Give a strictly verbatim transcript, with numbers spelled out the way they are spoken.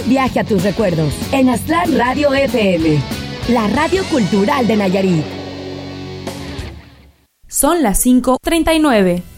Viaje a tus recuerdos en Aztlán Radio F M, la radio cultural de Nayarit. Son las cinco treinta y nueve.